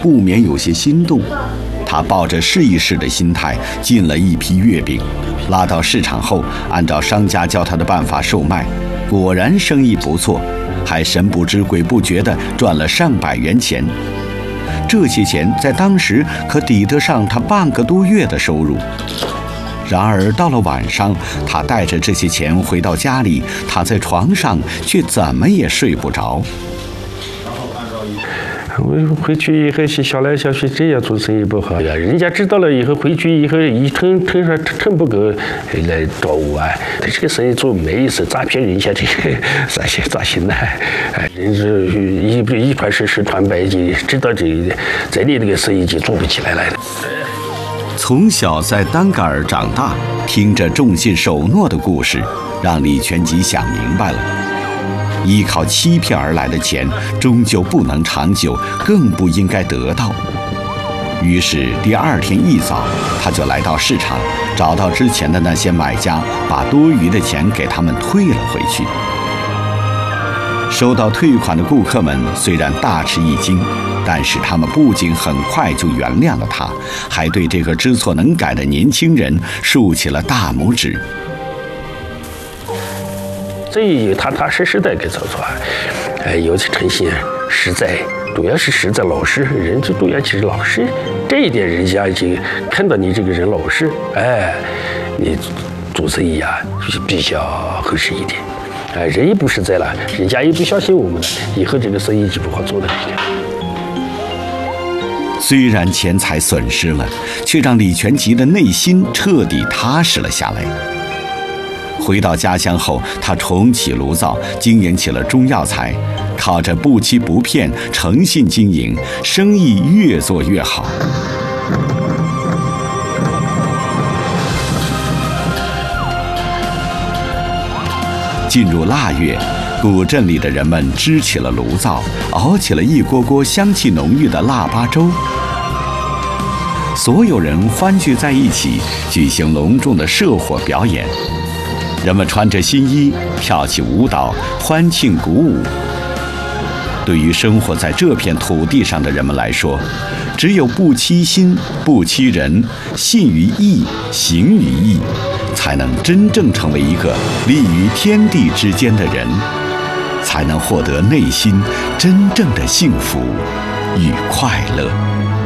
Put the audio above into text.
不免有些心动。他抱着试一试的心态进了一批月饼，拉到市场后，按照商家教他的办法售卖，果然生意不错，还神不知鬼不觉地赚了上百元钱。这些钱在当时可抵得上他半个多月的收入。然而到了晚上，他带着这些钱回到家里，躺在床上却怎么也睡不着。 我回去以后想来想去，这样做生意不好呀。人家知道了以后，回去以后一称不够来找我啊。这个生意做没意思，诈骗人家这个咋行呢？人是一传十，十传百，就知道这在你这个生意就做不起来了。 从小在丹嘎尔长大，听着重信守诺的故事，让李全吉想明白了。依靠欺骗而来的钱，终究不能长久，更不应该得到。于是第二天一早，他就来到市场，找到之前的那些买家，把多余的钱给他们退了回去。收到退款的顾客们虽然大吃一惊，但是他们不仅很快就原谅了他，还对这个知错能改的年轻人竖起了大拇指。 这也踏踏实实的给做，有诚信实在，主要是实在老实，人最重要就是老实。这一点人家就看到你这个人老实，你做生意啊比较合适一点。人也不实在了，人家也不相信我们了，以后这个生意就不好做了。 虽然钱财损失了，却让李全吉的内心彻底踏实了下来。回到家乡后，他重启炉灶，经营起了中药材，靠着不欺不骗、诚信经营，生意越做越好。进入腊月，古镇里的人们支起了炉灶，熬起了一锅锅香气浓郁的腊八粥。所有人欢聚在一起，举行隆重的社火表演。人们穿着新衣，跳起舞蹈，欢庆鼓舞。对于生活在这片土地上的人们来说，只有不欺心、不欺人，信于义，行于义，才能真正成为一个立于天地之间的人，才能获得内心真正的幸福与快乐。